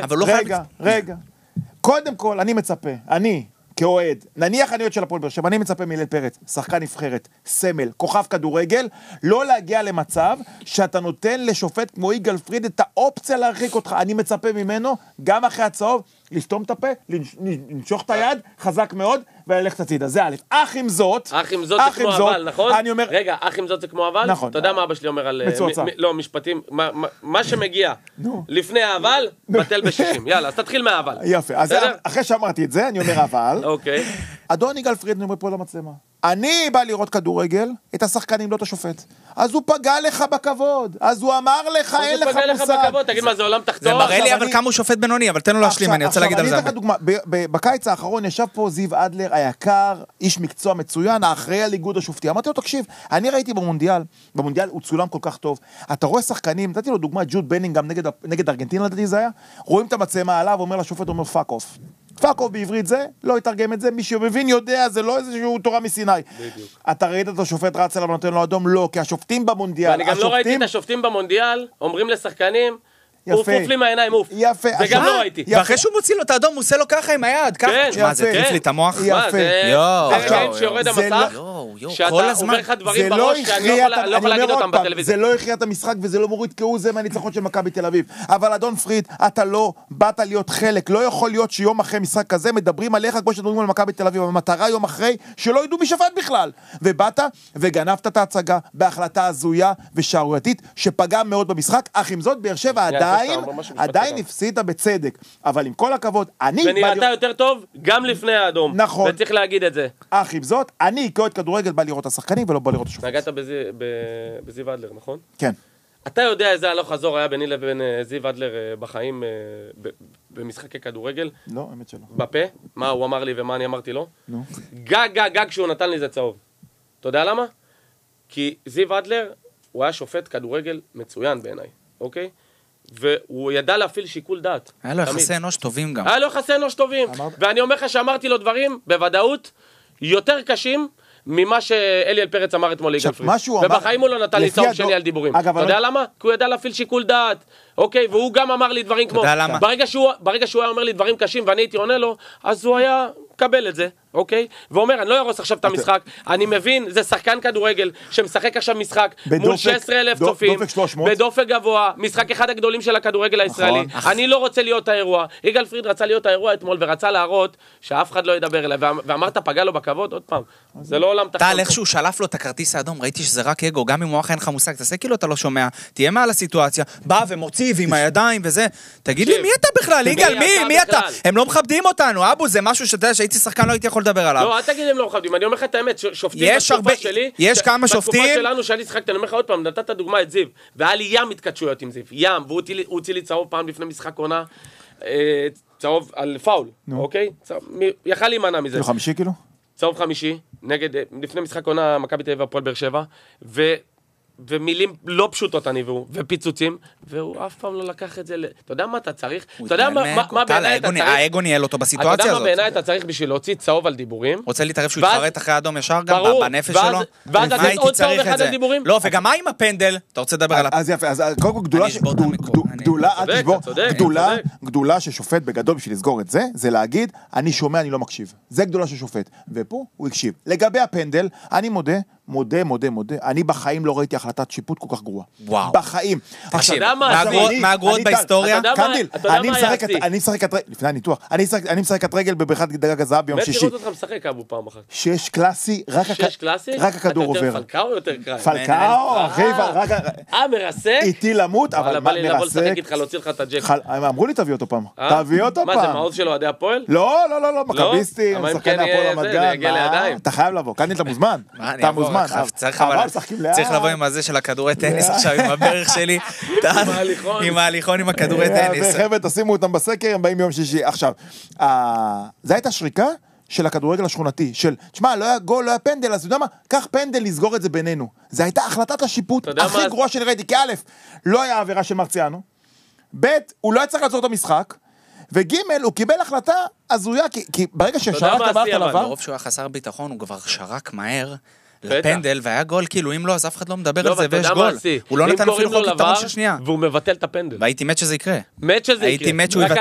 אבל לא חייב... רגע. קודם כל, אני מצפה, אני, כאוהד, נניח אני עוד של הפועל באר שבע, אני מצפה מהלל פרץ, שחקן נבחרת, סמל, כוכב כדורגל, לא להגיע למצב שאתה נותן לשופט כמו יגאל פריד את האופציה להרחיק אותך. אני מצפה ממנו, גם אחרי הצהוב, לסתום את הפה, לנשוך את היד, חזק מאוד, וללכת הצידה. זה א'. אח עם זאת זה כמו אבל, נכון? אני אומר... רגע, אח עם זאת זה כמו אבל? נכון. אתה יודע מה אבא שלי אומר על... מצועצע. לא, משפטים, מה שמגיע לפני האבל, בטל ב-60. יאללה, אז תתחיל מהאבל. יפה, אז אחרי שאמרתי את זה, אני אומר אבל. אוקיי. אדון יגאל פריד, אני אומר פה למצלמה. אני בא לראות כדורגל, את השחקנים, לא את השופט. אז הוא פגע לך בכבוד. אז הוא אמר לך, אין לך מושג. תגיד מה, זה עולם תחתון? זה מראה לי אבל כמה הוא שופט בינוני, אבל תן לו להשלים, אני רוצה להגיד על זה. אני אתן לך דוגמה, בקיץ האחרון ישב פה זיו אדלר, היקר, איש מקצוע מצוין, האחראי על איגוד השופטי. אמרתי לו, תקשיב, אני ראיתי במונדיאל הוא צולם כל כך טוב. אתה רואה שחקנים, נתתי לו דוגמה, ג'וד בנינגהם נגד ארגנטינה, לדעתי זה היה, רואים את המצלמה עליו, אומר לשופט, אומר פאק אוף. פאק אוף בעברית זה, לא יתרגם את זה, מי שמבין יודע, זה לא איזשהו תורה מסיני. אתה ראית את השופט רץ אליו ונותן לו אדום? לא, כי השופטים במונדיאל, ואני גם לא ראיתי את השופטים במונדיאל, אומרים לשחקנים, אוף לי מהעיניים, אוף. יפה. זה גם לא ראיתי. ואחרי שהוא מוציא לו את האדום, הוא עושה לו ככה עם היד. מה, זה טריף לי את המוח? מה, זה רגעים שיורד המסך, שאתה עובר לך דברים בראש, שאני לא יכול להגיד אותם בטלוויזיה. זה לא הכריע את המשחק, וזה לא מוריד כהוא זה מהניצחון של מכבי תל אביב. אבל אדון פריד, אתה לא באת להיות חלק. לא יכול להיות שיום אחרי משחק כזה מדברים עליך כמו שדברים על מכבי תל אביב, המטרה יום אחרי שלא ידעו מי שפט בכלל. ובאת וגנבת את ההצגה בהחלטה הזויה ושערורייתית שפגעה מאוד במשחק. אך עם זאת, באר שבע עדיין הפסידה בצדק, אבל עם כל הכבוד, ונראתה יותר טוב גם לפני האדום. נכון. וצריך להגיד את זה. אך עם זאת, אני כאוהד כדורגל בא לראות את השחקנים ולא בא לראות את השופט. נגעת בזיו אדלר, נכון? כן. אתה יודע איזה הלוך חזור היה ביני לבין זיו אדלר בחיים במשחקי כדורגל? לא, האמת שלא. בפה? מה הוא אמר לי ומה אני אמרתי לו? נו. גג שהוא נתן לי זה צהוב. אתה יודע למה? כי זיו אדלר הוא היה שופט כדורגל מצוין בעיניי, אוקיי? והוא ידע להפעיל שיקול דעת. היה לו יחסי אנוש טובים גם. היה לו יחסי אנוש טובים. ואני אומר לך שאמרתי לו דברים, בוודאות, יותר קשים ממה שאליאל פרץ אמר אתמול ליגאל פריד. ובחיים הוא לא נתן לי צהוב שני על דיבורים. אתה יודע למה? כי הוא ידע להפעיל שיקול דעת. אוקיי? והוא גם אמר לי דברים כמו... ברגע שהוא היה אומר לי דברים קשים ואני הייתי עונה לו, אז הוא היה קבל את זה. אוקיי? ואומר, אני לא ארוס עכשיו את המשחק, אני מבין, זה שחקן כדורגל שמשחק עכשיו משחק מול 16,000 צופים, בדופק גבוה, משחק אחד הגדולים של הכדורגל הישראלי. אני לא רוצה להיות האירוע. יגאל פריד רצה להיות האירוע אתמול ורצה להראות שאף אחד לא ידבר אליי, ואמרת פגע לו בכבוד, עוד פעם, זה לא עולם תחתון. טל, איכשהו שלף לו את הכרטיס האדום, ראיתי שזה רק אגו, גם אם הוא אין לך מושג, תעשה כאילו אתה לא שומע, תהיה מעל הסיטואציה, בא ומוציא ועם הידיים וזה. תגיד לי, מי אתה בכלל? יגאל, מי אתה? הם לא מכבדים אותנו, אבו, זה משהו שאתה יודע שהייתי שחקן לא הייתי יכול לדבר עליו. לא, אל תגיד הם לא מכבדים, אני אומר לך את האמת, שופטים בתקופה שלי, יש כמה שופטים, בתקופה שלנו שאני שחקתי, אני אומר לך עוד פעם, נתת דוגמה את זיו, והיה לי ים התקדשויות עם זיו, ים, והוא הוציא לי צהוב פעם לפני משחק עונה, צהוב על פאול, אוקיי? יכל להימנע מזה. כאילו 5 כאילו? צהוב 5, לפני משחק עונה, מכבי תל אביב הפועל באר שבע, ומילים לא פשוטות אני והוא, ופיצוצים, והוא אף פעם לא לקח את זה, אתה יודע מה אתה צריך? אתה יודע מה בעיניי אתה צריך? האגו ניהל אותו בסיטואציה הזאת. אתה יודע מה בעיניי אתה צריך בשביל להוציא צהוב על דיבורים? רוצה להתערב שהוא יתחרט אחרי האדום ישר גם בנפש שלו? ואז לתת עוד צהוב אחד על דיבורים? לא, וגם מה עם הפנדל? אתה רוצה לדבר על הפנדל? אז יפה, אז קודם כל גדולה ששופט בגדול בשביל לסגור את זה, זה להגיד, אני שומע, אני לא מקשיב. זה גדולה של שופט. ופה הוא הקשיב. לגבי הפנדל, אני מודה, אני בחיים לא ראיתי החלטת שיפוט כל כך גרועה. וואו. בחיים. תקשיב, מה הגרועות בהיסטוריה? קנדיל, אני משחק לפני הניתוח, אני משחק את רגל בבריכת דג הזהב ביום שישי. לראות אותך משחק אבו פעם אחת. 6 קלאסי, רק הכדור עובר. אתה יותר פלקאו או יותר קראי? פלקאו, אחי, מרסק? איתי למות, אבל בא לי לבוא לשחק איתך, להוציא לך את הג'ק. הם אמרו לי תביא אותו פעם. תביא אותו פעם. מה זה, מעוז של אוהדי הפועל? לא, מכביסטים, שחקני הפועל רמת גן. אתה חייב לבוא, קנדיל אתה מוזמן. אתה מוזמן. צריך לבוא עם הזה של הכדורי טניס עכשיו, עם הברך שלי, עם ההליכון, עם הכדורי טניס. וחבר'ה, תשימו אותם בסקר, הם באים ביום שישי. עכשיו, זו הייתה שריקה של הכדורגל השכונתי, של, תשמע, לא היה גול, לא היה פנדל, אז אתה יודע מה? קח פנדל לסגור את זה בינינו. זו הייתה החלטת השיפוט הכי גרועה של ראיתי, כי א', לא היה עבירה של מרציאנו, ב', הוא לא היה צריך לעצור את המשחק, וג' הוא קיבל החלטה הזויה, כי ברגע ששרק עברת על עבר... ברוב שהוא היה חסר ביטחון, הוא כבר שרק מהר לפנדל, והיה גול, כאילו, אם לא, אז אף אחד לא מדבר על זה, ויש גול. הוא לא נתן אפילו חוק יתרון של שנייה. והוא מבטל את הפנדל. והייתי מת שזה יקרה. מת שזה יקרה. הייתי מת שהוא יבטל